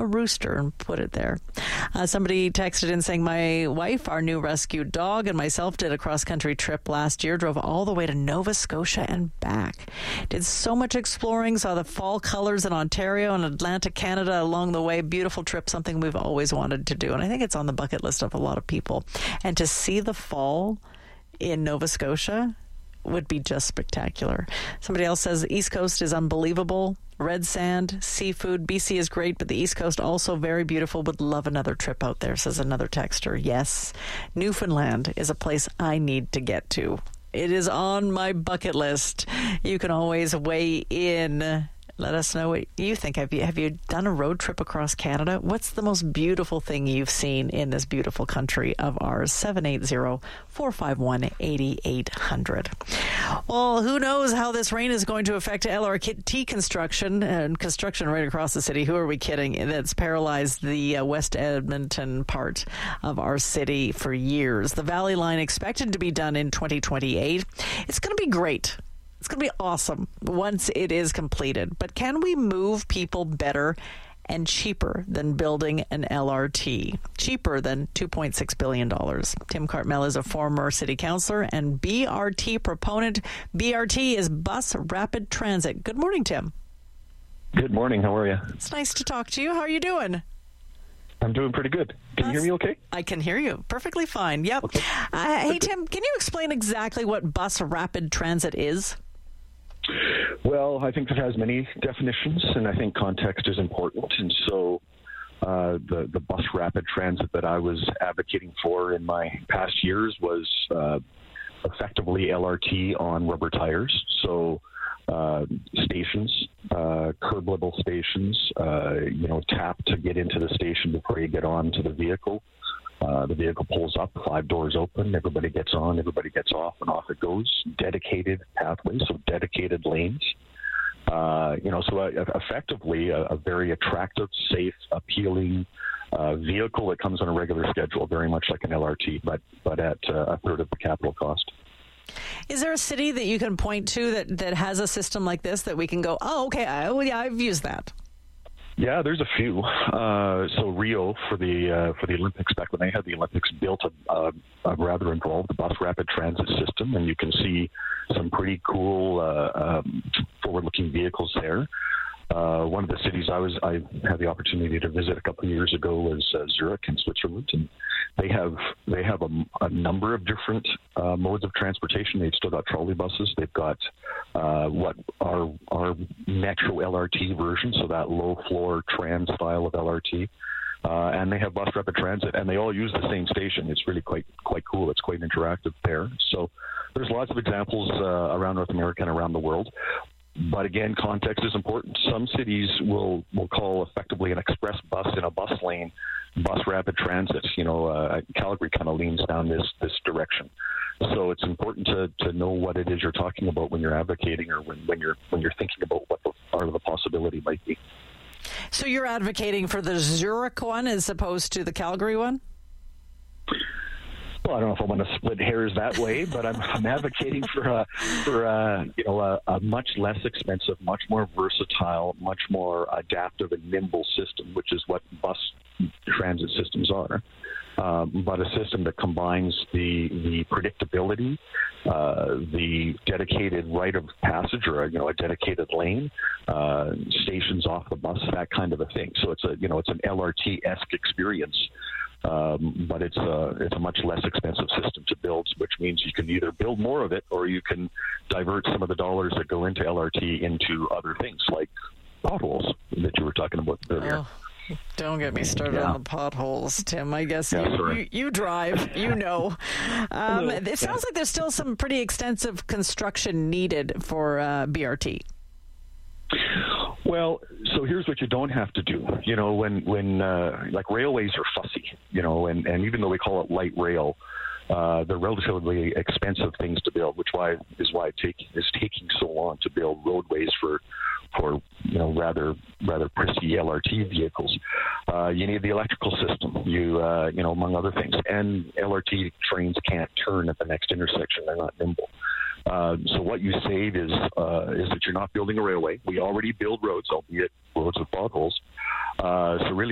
a rooster and put it there. Somebody texted in saying, my wife, our new rescued dog, and myself did a cross-country trip last year, drove all the way to Nova Scotia and back. Did so much exploring, saw the fall colors in Ontario and Atlantic Canada along the way. Beautiful trip, something we've always wanted to do. And I think it's on the bucket list of a lot of people. And to see the fall in Nova Scotia would be just spectacular. Somebody else says the East Coast is unbelievable. Red sand, seafood. BC is great, but the East Coast also very beautiful. Would love another trip out there, says another texter. Yes, Newfoundland is a place I need to get to. It is on my bucket list. You can always weigh in. Let us know what you think. Have you done a road trip across Canada? What's the most beautiful thing you've seen in this beautiful country of ours? 780-451-8800. Well, who knows how this rain is going to affect LRT construction and construction right across the city. Who are we kidding? That's paralyzed the West Edmonton part of our city for years. The Valley Line expected to be done in 2028. It's going to be great. It's going to be awesome once it is completed. But can we move people better and cheaper than building an LRT? Cheaper than $2.6 billion. Tim Cartmel is a former city councillor and BRT proponent. BRT is Bus Rapid Transit. Good morning, Tim. Good morning. How are you? It's nice to talk to you. How are you doing? I'm doing pretty good. Can you hear me okay? I can hear you perfectly fine. Yep. Okay. Hey, Tim, can you explain exactly what Bus Rapid Transit is? Well, I think it has many definitions, and I think context is important. And so the bus rapid transit that I was advocating for in my past years was effectively LRT on rubber tires. So stations, curb level stations, tap to get into the station before you get on to the vehicle. The vehicle pulls up, 5 doors open, everybody gets on, everybody gets off, and off it goes. Dedicated pathways, so dedicated lanes. Effectively a very attractive, safe, appealing vehicle that comes on a regular schedule, very much like an LRT, but at a third of the capital cost. Is there a city that you can point to that has a system like this that we can go, oh, okay, I've used that? Yeah, there's a few. So Rio for the Olympics, back when they had the Olympics, built a rather involved bus rapid transit system, and you can see some pretty cool forward-looking vehicles there. One of the cities I had the opportunity to visit a couple of years ago was Zurich in Switzerland, and they have a number of different modes of transportation. They've still got trolley buses. They've got what our Metro LRT version, so that low floor tram style of LRT. And they have bus rapid transit, and they all use the same station. It's really quite cool. It's quite interactive there. So there's lots of examples around North America and around the world. But again, context is important. Some cities will call effectively an express bus in a bus lane bus rapid transit. Calgary kind of leans down this direction. So it's important to know what it is you're talking about when you're advocating or when you're thinking about what the part of the possibility might be. So you're advocating for the Zurich one as opposed to the Calgary one? Well, I don't know if I want to split hairs that way, but I'm advocating for a much less expensive, much more versatile, much more adaptive and nimble system, which is what bus transit systems are. But a system that combines the predictability, the dedicated right of passage, or a dedicated lane, stations off the bus, that kind of a thing. So it's an LRT-esque experience. But it's a much less expensive system to build, which means you can either build more of it or you can divert some of the dollars that go into LRT into other things like potholes that you were talking about earlier. Oh, don't get me started on the potholes, Tim. I guess you drive, It sounds like there's still some pretty extensive construction needed for BRT. Well, so here's what you don't have to do. When like railways are fussy, and even though we call it light rail, they're relatively expensive things to build, which is why it's taking so long to build roadways for rather prissy LRT vehicles. You need the electrical system, among other things, and LRT trains can't turn at the next intersection; they're not nimble. So what you save is that you're not building a railway. We already build roads, albeit roads with potholes. So really,